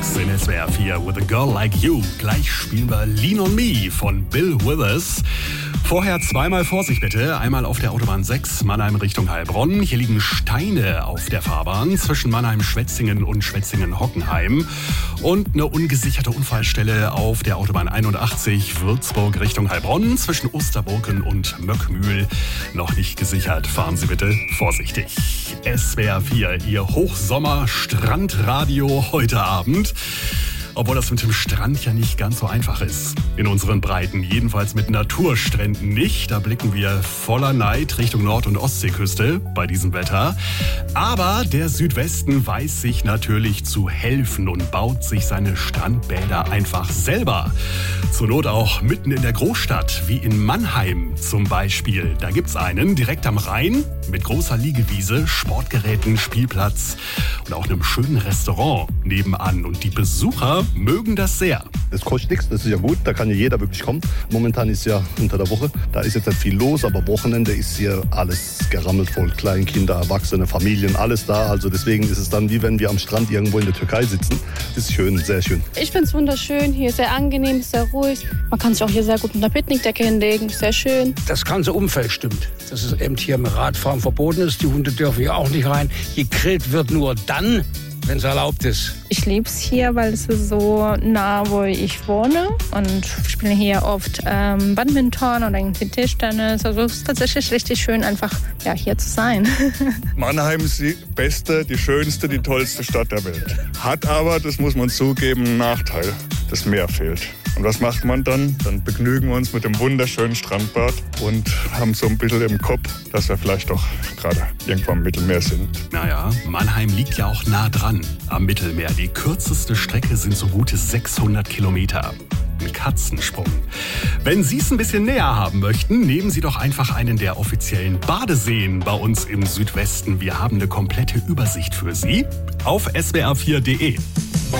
Fox in SWR 4 with a Girl Like You. Gleich spielen wir Lean on Me von Bill Withers. Vorher zweimal Vorsicht bitte. Einmal auf der Autobahn 6, Mannheim Richtung Heilbronn. Hier liegen Steine auf der Fahrbahn zwischen Mannheim-Schwetzingen und Schwetzingen-Hockenheim. Und eine ungesicherte Unfallstelle auf der Autobahn 81, Würzburg Richtung Heilbronn. Zwischen Osterburken und Möckmühl noch nicht gesichert. Fahren Sie bitte vorsichtig. SWR 4, Ihr Hochsommer-Strandradio heute Abend. Obwohl das mit dem Strand ja nicht ganz so einfach ist. In unseren Breiten, jedenfalls mit Naturstränden nicht. Da blicken wir voller Neid Richtung Nord- und Ostseeküste bei diesem Wetter. Aber der Südwesten weiß sich natürlich zu helfen und baut sich seine Strandbäder einfach selber. Zur Not auch mitten in der Großstadt, wie in Mannheim zum Beispiel. Da gibt's einen direkt am Rhein mit großer Liegewiese, Sportgeräten, Spielplatz und auch einem schönen Restaurant nebenan. Und die Besucher mögen das sehr. Es kostet nichts, das ist ja gut, da kann ja jeder wirklich kommen. Momentan ist ja unter der Woche, da ist jetzt nicht viel los, aber Wochenende ist hier alles gerammelt voll. Kleinkinder, Erwachsene, Familien, alles da. Also deswegen ist es dann wie wenn wir am Strand irgendwo in der Türkei sitzen. Das ist schön, sehr schön. Ich finde es wunderschön, hier ist sehr angenehm, sehr ruhig. Man kann sich auch hier sehr gut mit einer Picknickdecke hinlegen, sehr schön. Das ganze Umfeld stimmt. Dass es eben hier mit Radfahren verboten ist, die Hunde dürfen hier auch nicht rein. Gegrillt wird nur dann, wenn es erlaubt ist. Ich liebe es hier, weil es ist so nah, wo ich wohne und spiele hier oft Badminton oder irgendwie Tischtennis. Also es ist tatsächlich richtig schön, einfach hier zu sein. Mannheim ist die beste, die schönste, die tollste Stadt der Welt. Hat aber, das muss man zugeben, einen Nachteil. Das Meer fehlt. Und was macht man dann? Dann begnügen wir uns mit dem wunderschönen Strandbad und haben so ein bisschen im Kopf, dass wir vielleicht doch gerade irgendwo am Mittelmeer sind. Naja, Mannheim liegt ja auch nah dran am Mittelmeer. Die kürzeste Strecke sind so gute 600 Kilometer. Ein Katzensprung. Wenn Sie es ein bisschen näher haben möchten, nehmen Sie doch einfach einen der offiziellen Badeseen bei uns im Südwesten. Wir haben eine komplette Übersicht für Sie auf swr4.de.